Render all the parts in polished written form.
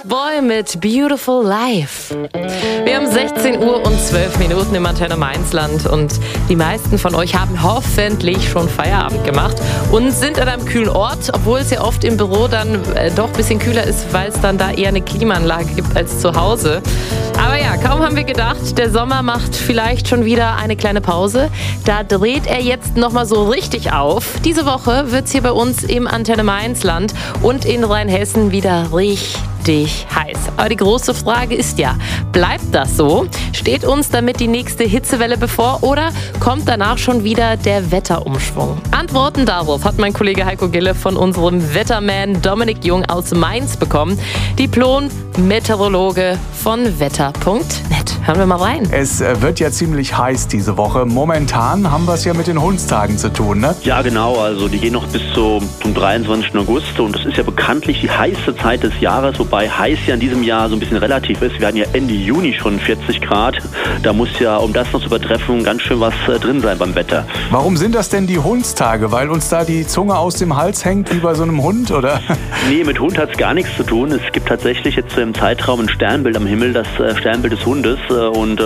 Boy mit Beautiful Life. Wir haben 16 Uhr und 12 Minuten im Antenne Mainzland und die meisten von euch haben hoffentlich schon Feierabend gemacht und sind an einem kühlen Ort, obwohl es ja oft im Büro dann doch ein bisschen kühler ist, weil es dann da eher eine Klimaanlage gibt als zu Hause. Aber ja, kaum haben wir gedacht, der Sommer macht vielleicht schon wieder eine kleine Pause. Da dreht er jetzt nochmal so richtig auf. Diese Woche wird es hier bei uns im Antenne Mainzland und in Rheinhessen wieder richtig heiß. Aber die große Frage ist ja, bleibt das so? Steht uns damit die nächste Hitzewelle bevor oder kommt danach schon wieder der Wetterumschwung? Antworten darauf hat mein Kollege Heiko Gille von unserem Wetterman Dominik Jung aus Mainz bekommen. Diplom-Meteorologe von wetter.net. Hören wir mal rein. Es wird ja ziemlich heiß diese Woche. Momentan haben wir es ja mit den Hundstagen zu tun, ne? Ja, genau. Also die gehen noch bis zum 23. August und das ist ja bekanntlich die heißeste Zeit des Jahres, wobei heiß ja in diesem Jahr so ein bisschen relativ ist. Wir hatten ja Ende Juni schon 40 Grad. Da muss ja, um das noch zu übertreffen, ganz schön was drin sein beim Wetter. Warum sind das denn die Hundstage? Weil uns da die Zunge aus dem Hals hängt wie bei so einem Hund, oder? Nee, mit Hund hat es gar nichts zu tun. Es gibt tatsächlich jetzt im Zeitraum ein Sternbild am Himmel, das Sternbild des Hundes. Und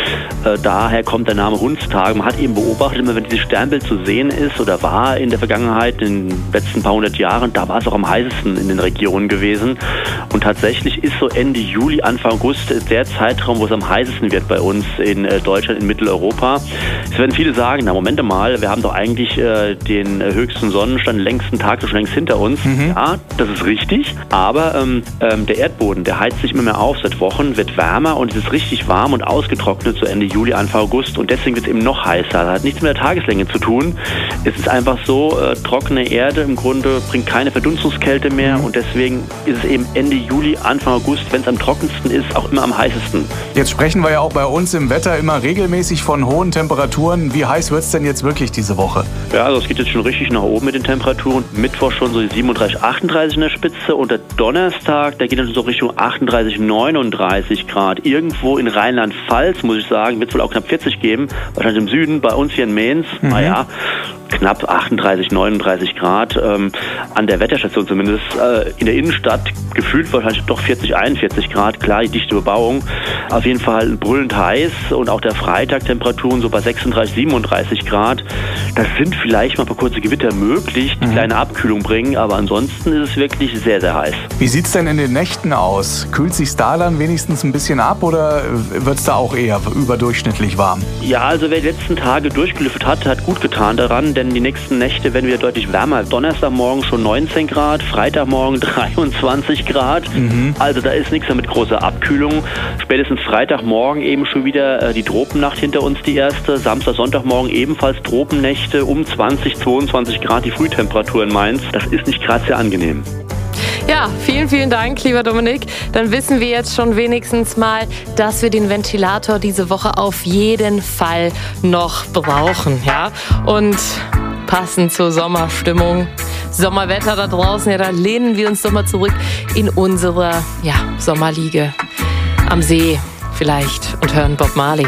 daher kommt der Name Hundstage. Man hat eben beobachtet, immer wenn dieses Sternbild zu sehen ist oder war in der Vergangenheit, in den letzten paar hundert Jahren, da war es auch am heißesten in den Regionen gewesen. Und tatsächlich ist so Ende Juli, Anfang August der Zeitraum, wo es am heißesten wird bei uns in Deutschland, in Mitteleuropa. Es werden viele sagen, na Moment mal, wir haben doch eigentlich den höchsten Sonnenstand, den längsten Tag schon längst hinter uns. Ja, das ist richtig, aber der Erdboden, der heizt sich immer mehr auf seit Wochen, wird wärmer und es ist richtig warm und ausgetrocknet zu Ende Juli, Anfang August und deswegen wird es eben noch heißer. Das hat nichts mit der Tageslänge zu tun. Es ist einfach so, trockene Erde im Grunde bringt keine Verdunstungskälte mehr und deswegen ist es eben Ende Juli, Anfang August, wenn es am trockensten ist, auch immer am heißesten. Jetzt sprechen wir ja auch bei uns im Wetter immer regelmäßig von hohen Temperaturen. Wie heiß wird es denn jetzt wirklich diese Woche? Ja, also es geht jetzt schon richtig nach oben mit den Temperaturen. Mittwoch schon so die 37, 38 in der Spitze und der Donnerstag, der geht dann so Richtung 38, 39 Grad. Irgendwo in Rheinland-Pfalz, muss ich sagen, wird es wohl auch knapp 40 geben. Wahrscheinlich im Süden, bei uns hier in Mainz, naja, knapp 38, 39 Grad. An der Wetterstation zumindest. In der Innenstadt gefühlt wahrscheinlich doch 40, 41 Grad. Klar, die dichte Bebauung. Auf jeden Fall brüllend heiß und auch der Freitag Temperaturen so bei 36, 37 Grad. Das sind vielleicht mal ein paar kurze Gewitter möglich, die kleine Abkühlung bringen, aber ansonsten ist es wirklich sehr, sehr heiß. Wie sieht es denn in den Nächten aus? Kühlt sich da dann wenigstens ein bisschen ab oder wird es da auch eher überdurchschnittlich warm? Ja, also wer die letzten Tage durchgelüftet hat, hat gut getan daran, denn die nächsten Nächte werden wieder deutlich wärmer. Donnerstagmorgen schon 19 Grad, Freitagmorgen 23 Grad. Also da ist nichts mehr mit großer Abkühlung. Spätestens Freitagmorgen eben schon wieder die Tropennacht hinter uns, die erste. Samstag, Sonntagmorgen ebenfalls Tropennächte um 20, 22 Grad, die Frühtemperatur in Mainz. Das ist nicht gerade sehr angenehm. Ja, vielen, vielen Dank, lieber Dominik. Dann wissen wir jetzt schon wenigstens mal, dass wir den Ventilator diese Woche auf jeden Fall noch brauchen. Ja? Und passend zur Sommerstimmung, Sommerwetter da draußen, ja, da lehnen wir uns doch mal zurück in unsere Sommerliege am See vielleicht und hören Bob Marley.